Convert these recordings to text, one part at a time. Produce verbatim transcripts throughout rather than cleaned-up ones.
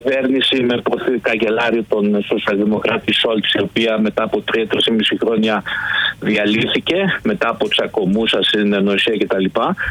κυβέρνηση με καγκελάριο τον σοσιαλδημοκράτη Σόλτς, η οποία μετά από τρία και μισή χρόνια διαλύθηκε, μετά από τσακωμούς, ασυνεννοησία κτλ.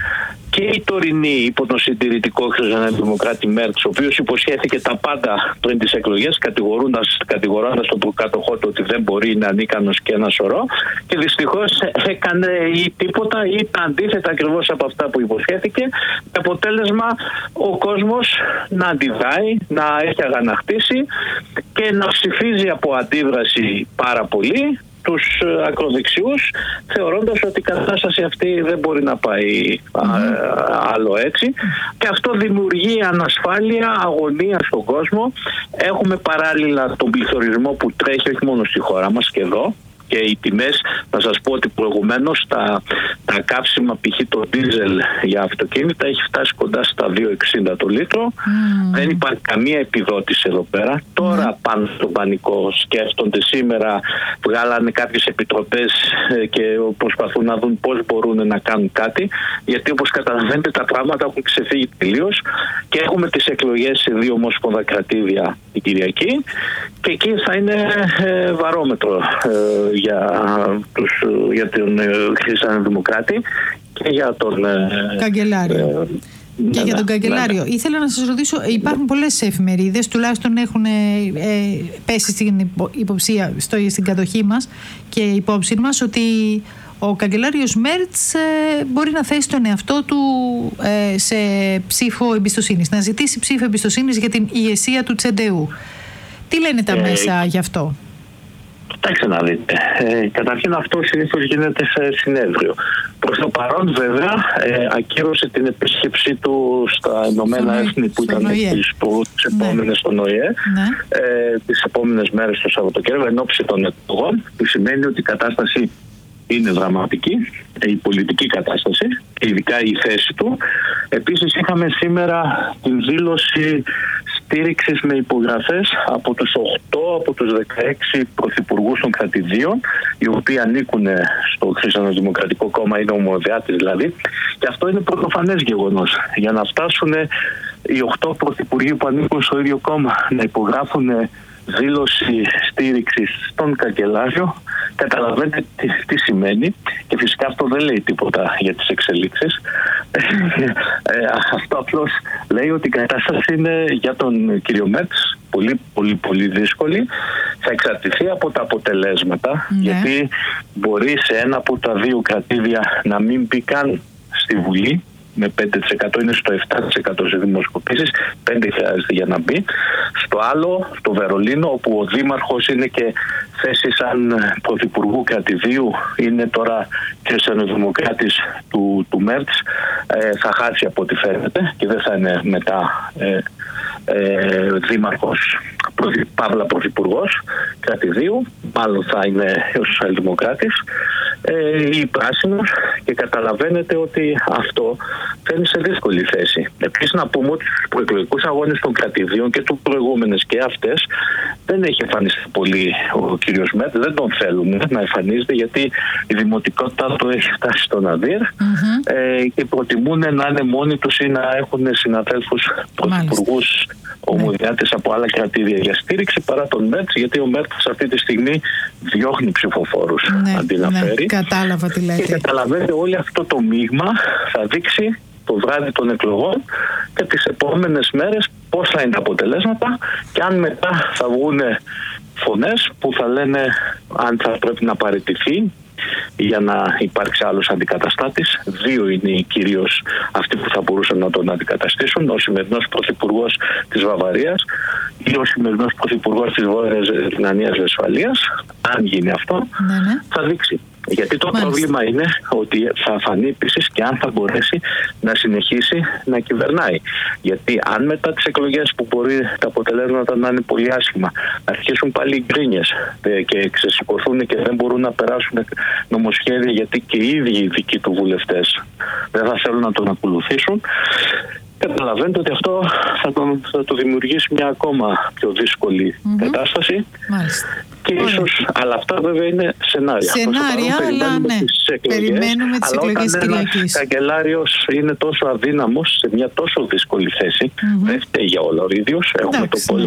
Και η τωρινή υπό τον συντηρητικό χριστιανοδημοκράτη Μέρτς, ο οποίος υποσχέθηκε τα πάντα πριν τις εκλογές, κατηγορώντας, κατηγορώντας τον προκάτοχό του ότι δεν μπορεί, είναι ανίκανος και ένα σωρό, και δυστυχώς έκανε ή τίποτα ή τα αντίθετα ακριβώς από αυτά που υποσχέθηκε, με αποτέλεσμα ο κόσμος να αντιδράει, να έχει αγανακτήσει και να ψηφίζει από αντίδραση πάρα πολύ τους ακροδεξιούς, θεωρώντας ότι η κατάσταση αυτή δεν μπορεί να πάει mm-hmm. άλλο έτσι, και αυτό δημιουργεί ανασφάλεια, αγωνία στον κόσμο. Έχουμε παράλληλα τον πληθωρισμό που τρέχει όχι μόνο στη χώρα μας και εδώ, και οι τιμές, να σας πω ότι προηγουμένως τα, τα καύσιμα, π.χ. το ντίζελ για αυτοκίνητα έχει φτάσει κοντά στα δύο εξήντα το λίτρο. Mm. Δεν υπάρχει καμία επιδότηση εδώ πέρα. Mm. Τώρα πάνω στον πανικό σκέφτονται. Σήμερα βγάλανε κάποιες επιτροπές και προσπαθούν να δουν πώς μπορούν να κάνουν κάτι, γιατί όπως καταλαβαίνετε τα πράγματα έχουν ξεφύγει τελείως και έχουμε τις εκλογές σε δύο ομόσπονδα κρατήδια την Κυριακή, και εκεί θα είναι ε, βαρόμετρο ε, για, τους, για τον ε, χριστιανοδημοκράτη και για τον καγκελάριο. Ε, και ναι, για τον καγκελάριο. Ναι. Ήθελα να σας ρωτήσω, υπάρχουν πολλές εφημερίδες, τουλάχιστον έχουν ε, πέσει στην υποψία, στο, στην κατοχή μας και υπόψη μας, ότι ο καγκελάριος Μέρτς ε, μπορεί να θέσει τον εαυτό του ε, σε ψήφο εμπιστοσύνης, να ζητήσει ψήφο εμπιστοσύνης για την ηγεσία του Τσεντεού. Τι λένε τα ε, μέσα γι' αυτό? Κοιτάξτε να δείτε. Ε, καταρχήν αυτό συνήθως γίνεται σε συνέδριο. Προς το παρόν βέβαια ε, ακύρωσε την επίσκεψή του στα Ηνωμένα Έθνη που ήταν τις επόμενες ναι. στον ΟΗΕ ναι. ε, τις επόμενες μέρες το Σαββατοκύριακο εν ώψη των εκλογών, που σημαίνει ότι η κατάσταση είναι δραματική, η πολιτική κατάσταση, ειδικά η θέση του. Επίσης είχαμε σήμερα την δήλωση στήριξης με υπογραφές από τους οκτώ από τους δεκαέξι πρωθυπουργούς των κρατηδίων, οι οποίοι ανήκουν στο Χριστιανοδημοκρατικό Κόμμα, είναι ομοδιάτες δηλαδή, και αυτό είναι πρωτοφανές γεγονός. Για να φτάσουν οι οκτώ πρωθυπουργοί που ανήκουν στο ίδιο κόμμα να υπογράφουν δήλωση στήριξης στον καγκελάριο, καταλαβαίνετε τι, τι σημαίνει, και φυσικά αυτό δεν λέει τίποτα για τις εξελίξεις. ε, αυτό απλώς λέει ότι η κατάσταση είναι για τον κύριο Μέρτς πολύ πολύ πολύ δύσκολη. Θα εξαρτηθεί από τα αποτελέσματα, ναι. γιατί μπορεί σε ένα από τα δύο κρατήδια να μην μπει καν στη Βουλή, με πέντε τοις εκατό, είναι στο επτά τοις εκατό σε δημοσκοπήσεις, πέντε τοις εκατό χρειάζεται για να μπει. Στο άλλο, στο Βερολίνο, όπου ο δήμαρχος είναι και θέση σαν πρωθυπουργού κρατηδίου, είναι τώρα χριστιανοδημοκράτης του, του Μέρτς, ε, θα χάσει από ό,τι φαίνεται και δεν θα είναι μετά ε, ε, δήμαρχος, πρωθυ, παύλα πρωθυπουργός κρατηδίου, μάλλον θα είναι ο σοσιαλδημοκράτης ε, ή πράσινος, και καταλαβαίνετε ότι αυτό φέρνει σε δύσκολη θέση. Επίσης να πούμε ότι στους προεκλογικούς αγώνες των κρατηδίων και του προηγούμενες και αυτές δεν έχει εμφανιστεί πολύ ο κύριος Μέρτς, δεν τον θέλουν να εμφανίζεται, γιατί η δημοτικότητα του έχει φτάσει στον αδύρ mm-hmm. ε, και προτιμούν να είναι μόνοι τους ή να έχουν συναδέλφους πρωθυπουργούς ομοδιάτες από άλλα κρατήδια για στήριξη παρά τον Μέρτς, γιατί ο Μέρτς αυτή τη στιγμή διώχνει ψηφοφόρους ναι, αντί να ναι, φέρει. Κατάλαβα τι λέτε. Και καταλαβαίνετε, όλο αυτό το μείγμα θα δείξει το βράδυ των εκλογών και τις επόμενες μέρες πώς θα είναι τα αποτελέσματα, και αν μετά θα βγουν φωνές που θα λένε αν θα πρέπει να παραιτηθεί για να υπάρξει άλλος αντικαταστάτης. Δύο είναι κυρίως αυτοί που θα μπορούσαν να τον αντικαταστήσουν, ο σημερινός πρωθυπουργός της Βαβαρίας ή ο σημερινός πρωθυπουργός της Βόρειας Ρινανίας Βεσφαλίας. Αν γίνει αυτό, ναι, ναι. θα δείξει. Γιατί το Μάλιστα. πρόβλημα είναι ότι θα φανεί επίσης και αν θα μπορέσει να συνεχίσει να κυβερνάει. Γιατί αν μετά τις εκλογές, που μπορεί τα αποτελέσματα να είναι πολύ άσχημα, αρχίσουν πάλι οι γκρίνιες και ξεσηκωθούν και δεν μπορούν να περάσουν νομοσχέδια, γιατί και οι ίδιοι οι δικοί του βουλευτές δεν θα θέλουν να τον ακολουθήσουν, καταλαβαίνετε ότι αυτό θα, τον, θα του δημιουργήσει μια ακόμα πιο δύσκολη mm-hmm. κατάσταση. Μάλιστα. Και ίσως, αλλά αυτά βέβαια είναι σενάρια. Σενάρια, αλλά ναι. Περιμένουμε τις εκλογές Κυριακής. Αλλά όταν ένας καγκελάριος είναι τόσο αδύναμος σε μια τόσο δύσκολη θέση, mm-hmm. δεν φταίει για όλα ο ίδιος. Έχουμε το πόλεμο